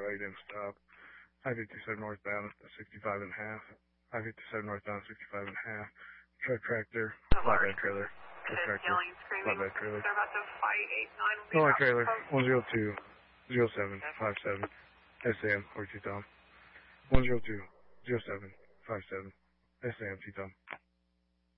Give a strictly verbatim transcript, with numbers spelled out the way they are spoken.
zero eight M stop. I fifty-seven northbound, sixty-five and a half. I fifty-seven northbound, sixty-five and a half. Truck tractor, flatbed trailer. Truck tractor, flatbed trailer. They're about to fight eight nine. Illinois trailer, one zero two, zero seven, five seven. S A M, or T-Tom. one zero two, zero seven, five seven. S A M, T-Tom.